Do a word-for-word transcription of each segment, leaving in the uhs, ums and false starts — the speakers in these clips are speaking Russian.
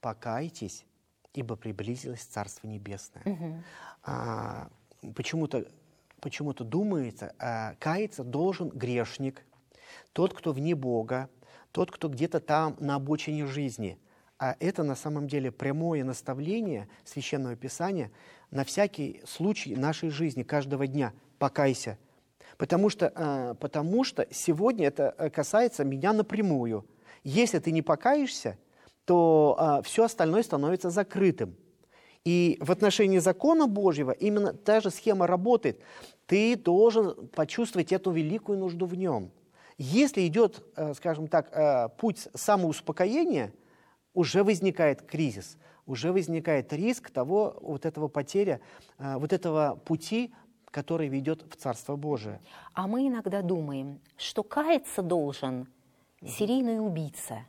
покайтесь, ибо приблизилось Царство Небесное. Угу. А, почему-то, почему-то думается, а, каяться должен грешник, тот, кто вне Бога, тот, кто где-то там на обочине жизни. А это на самом деле прямое наставление Священного Писания на всякий случай нашей жизни, каждого дня. Покайся. Потому что, а, потому что сегодня это касается меня напрямую. Если ты не покаешься, то а, все остальное становится закрытым. И в отношении закона Божьего именно та же схема работает. Ты должен почувствовать эту великую нужду в нем. Если идет, скажем так, путь самоуспокоения, уже возникает кризис, уже возникает риск того, вот этого потеря, вот этого пути, который ведет в Царство Божие. А мы иногда думаем, что каяться должен серийный убийца.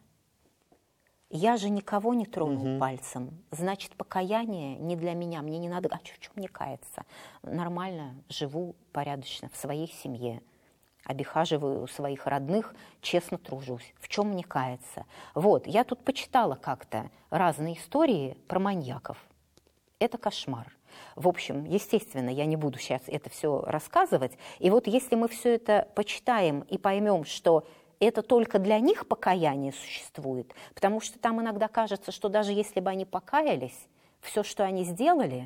Я же никого не тронул угу. пальцем. Значит, покаяние не для меня. Мне не надо... А в чем мне каяться? Нормально живу порядочно в своей семье. Обихаживаю своих родных, честно тружусь. В чем мне каяться? Вот, я тут почитала как-то разные истории про маньяков. Это кошмар. В общем, естественно, я не буду сейчас это все рассказывать. И вот если мы все это почитаем и поймем, что это только для них покаяние существует, потому что там иногда кажется, что даже если бы они покаялись, все, что они сделали,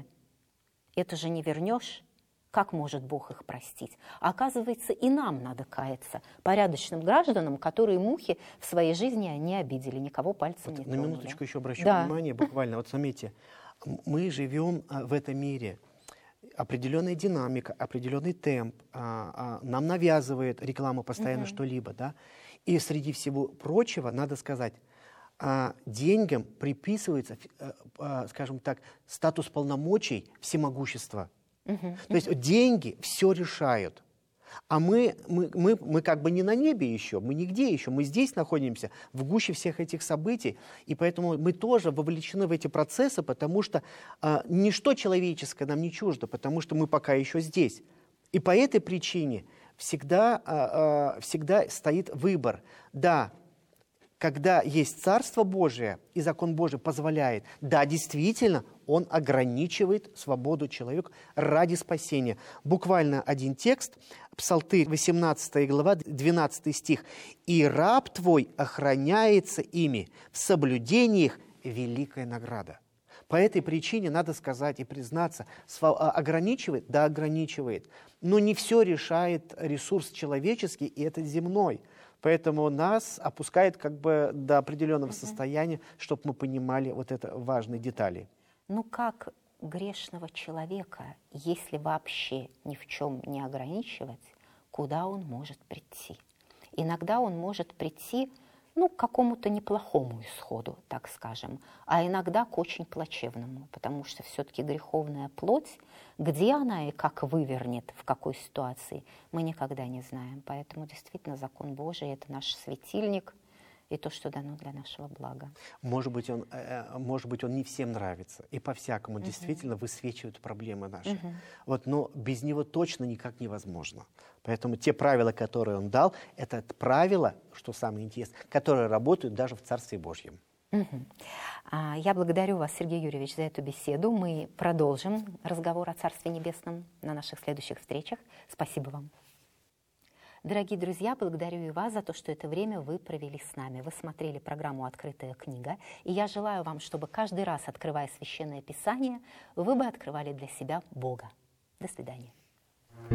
это же не вернешь. Как может Бог их простить? А оказывается, и нам надо каяться, порядочным гражданам, которые мухи в своей жизни не обидели, никого пальцем вот не на тронули. На минуточку еще обращу да. внимание, буквально, вот заметьте, мы живем в этом мире. Определенная динамика, определенный темп а, а, нам навязывает реклама постоянно угу. что-либо, да. И среди всего прочего, надо сказать, а, деньгам приписывается, а, а, скажем так, статус полномочий всемогущества. Угу. То есть деньги все решают. А мы, мы, мы, мы как бы не на небе еще, мы нигде еще, мы здесь находимся, в гуще всех этих событий, и поэтому мы тоже вовлечены в эти процессы, потому что а, ничто человеческое нам не чуждо, потому что мы пока еще здесь. И по этой причине всегда, а, а, всегда стоит выбор. Да, когда есть Царство Божие, и закон Божий позволяет, да, действительно, он ограничивает свободу человека ради спасения. Буквально один текст, Псалтырь, восемнадцатая глава, двенадцатый стих. «И раб твой охраняется ими, в соблюдении их великая награда». По этой причине надо сказать и признаться, ограничивает, да, ограничивает, но не все решает ресурс человеческий, и это земной. Поэтому нас опускает как бы до определенного uh-huh. состояния, чтобы мы понимали вот это важные детали. Ну как грешного человека, если вообще ни в чем не ограничивать, куда он может прийти? Иногда он может прийти, ну, к какому-то неплохому исходу, так скажем, а иногда к очень плачевному, потому что все-таки греховная плоть, где она и как вывернет, в какой ситуации, мы никогда не знаем. Поэтому действительно закон Божий – это наш светильник и то, что дано для нашего блага. Может быть, он, может быть, он не всем нравится, и по-всякому uh-huh. действительно высвечивает проблемы наши. Uh-huh. Вот, но без него точно никак невозможно. Поэтому те правила, которые он дал, это правила, что самое интересное, которые работают даже в Царстве Божьем. Uh-huh. А, я благодарю вас, Сергей Юрьевич, за эту беседу. Мы продолжим разговор о Царстве Небесном на наших следующих встречах. Спасибо вам. Дорогие друзья, благодарю и вас за то, что это время вы провели с нами. Вы смотрели программу «Открытая книга», и я желаю вам, чтобы каждый раз, открывая Священное Писание, вы бы открывали для себя Бога. До свидания.